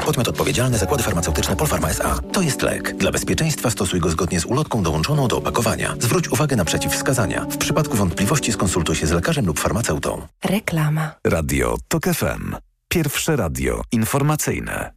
Podmiot odpowiedzialny Zakłady Farmaceutyczne Polpharma S.A. To jest lek. Dla bezpieczeństwa stosuj go zgodnie z ulotką dołączoną do opakowania. Zwróć uwagę na przeciwwskazania. W przypadku wątpliwości skonsultuj się z lekarzem lub farmaceutą. Reklama. Radio TOK FM. Pierwsze radio informacyjne.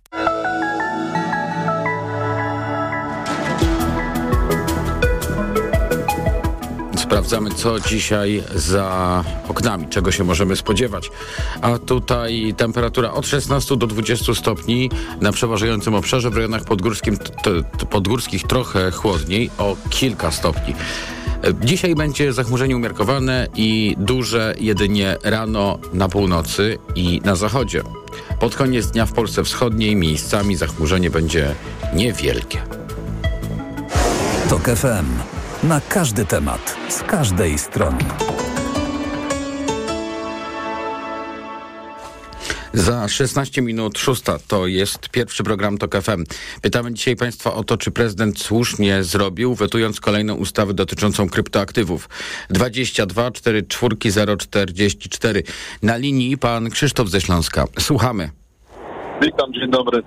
Sprawdzamy, co dzisiaj za oknami, czego się możemy spodziewać. A tutaj temperatura od 16 do 20 stopni na przeważającym obszarze, w rejonach podgórskich trochę chłodniej, o kilka stopni. Dzisiaj będzie zachmurzenie umiarkowane i duże jedynie rano na północy i na zachodzie. Pod koniec dnia w Polsce Wschodniej miejscami zachmurzenie będzie niewielkie. TOK FM. Na każdy temat, z każdej strony. Za 16 minut 6 to jest pierwszy program TOK FM. Pytamy dzisiaj Państwa o to, czy prezydent słusznie zrobił, wetując kolejną ustawę dotyczącą kryptoaktywów. 22 44 044. Na linii pan Krzysztof ze Śląska. Słuchamy. Witam, dzień dobry.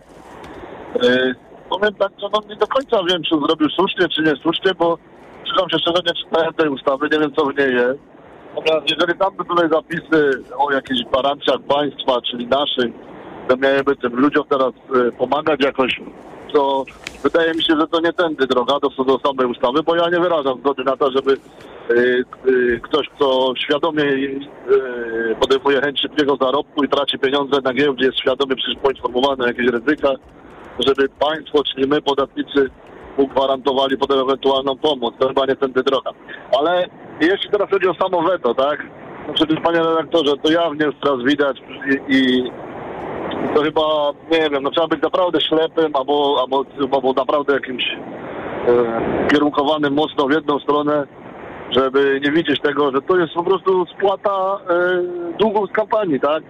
Powiem tak, że nie do końca wiem, czy zrobił słusznie, czy niesłusznie, bo przyznam się szczerze, nie czytałem tej ustawy, nie wiem, co w niej jest. Natomiast jeżeli tam by były zapisy o jakichś gwarancjach państwa, czyli naszych, że miałyby tym ludziom teraz pomagać jakoś, to wydaje mi się, że to nie tędy droga do samej ustawy, bo ja nie wyrażam zgody na to, żeby ktoś, kto świadomie podejmuje chęć szybkiego zarobku i traci pieniądze na giełdzie, jest świadomie przecież poinformowany o jakichś ryzykach, żeby państwo, czyli my, podatnicy, mu gwarantowali potem ewentualną pomoc. To chyba nie tędy droga. Ale jeśli teraz chodzi o samo weto, tak? No przecież, panie redaktorze, to jawnie już teraz widać i to chyba, nie wiem, no trzeba być naprawdę ślepym albo naprawdę jakimś kierunkowanym mocno w jedną stronę, żeby nie widzieć tego, że to jest po prostu spłata długów z kampanii, tak?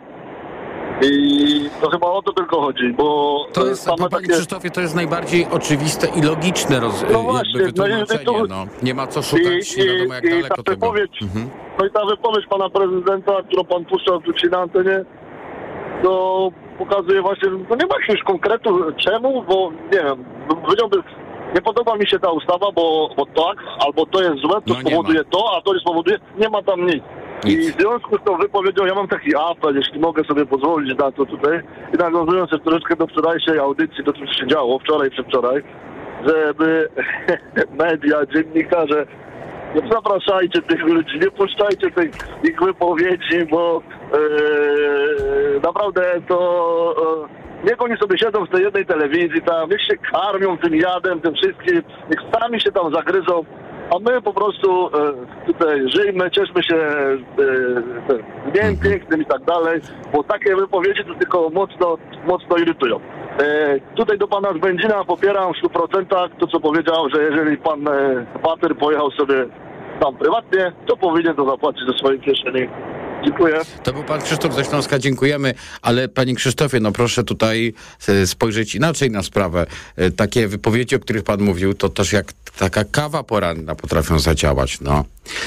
I to chyba o to tylko chodzi, bo... To jest, panie Krzysztofie, to jest najbardziej oczywiste i logiczne wytłumaczenie. Nie ma co szukać, nie wiadomo jak daleko tego. No i ta wypowiedź pana prezydenta, którą pan puszczał tu na antenie, to pokazuje właśnie, że to nie ma jakiegoś konkretu czemu, bo nie wiem, powiedziałbym, nie podoba mi się ta ustawa, bo tak, albo to jest złe, to spowoduje to, a to nie spowoduje, nie ma tam nic. I w związku z tą wypowiedzią ja mam taki apel, jeśli mogę sobie pozwolić na to tutaj, i nawiązując się troszeczkę do wczorajszej audycji, do czego się działo wczoraj, przedwczoraj, żeby media, dziennikarze, nie zapraszajcie tych ludzi, nie puszczajcie ich wypowiedzi, bo naprawdę to... Niech oni sobie siedzą w tej jednej telewizji tam, niech się karmią tym jadem, tym wszystkim, niech sami się tam zagryzą, a my po prostu tutaj żyjmy, cieszmy się dniem pięknym i tak dalej, bo takie wypowiedzi to tylko mocno irytują. Tutaj do pana z Będzina popieram w 100% to, co powiedział, że jeżeli pan Bater pojechał sobie tam prywatnie, to powinien to zapłacić ze swojej kieszeni. Dziękuję. To był pan Krzysztof ze Śląska, dziękujemy, ale panie Krzysztofie, no proszę tutaj spojrzeć inaczej na sprawę. Takie wypowiedzi, o których pan mówił, to też jak taka kawa poranna potrafią zadziałać, no.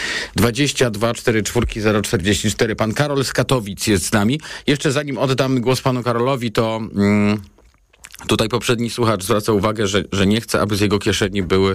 22 44 044. Pan Karol z Katowic jest z nami. Jeszcze zanim oddam głos panu Karolowi, to... Tutaj poprzedni słuchacz zwraca uwagę, że nie chce, aby z jego kieszeni była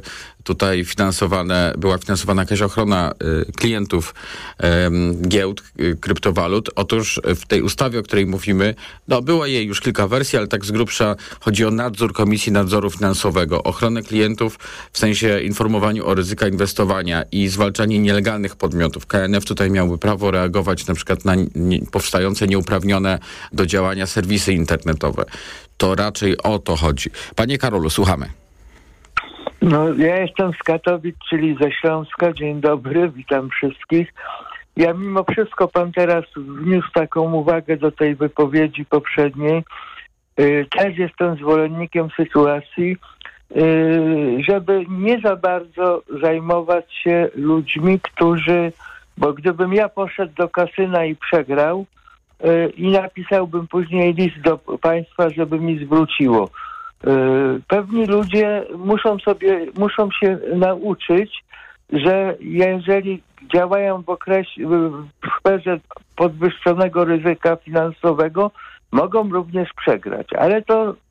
finansowana jakaś ochrona klientów giełd, kryptowalut. Otóż w tej ustawie, o której mówimy, było jej już kilka wersji, ale tak z grubsza chodzi o nadzór Komisji Nadzoru Finansowego, ochronę klientów w sensie informowaniu o ryzyka inwestowania i zwalczanie nielegalnych podmiotów. KNF tutaj miałby prawo reagować na przykład na powstające nieuprawnione do działania serwisy internetowe. To raczej o to chodzi. Panie Karolu, słuchamy. No, ja jestem z Katowic, czyli ze Śląska. Dzień dobry, witam wszystkich. Ja mimo wszystko pan teraz wniósł taką uwagę do tej wypowiedzi poprzedniej. Też jestem zwolennikiem sytuacji, żeby nie za bardzo zajmować się ludźmi, bo gdybym ja poszedł do kasyna i przegrał, i napisałbym później list do państwa, żeby mi zwróciło. Pewni ludzie muszą się nauczyć, że jeżeli działają w sferze podwyższonego ryzyka finansowego, mogą również przegrać. Ale to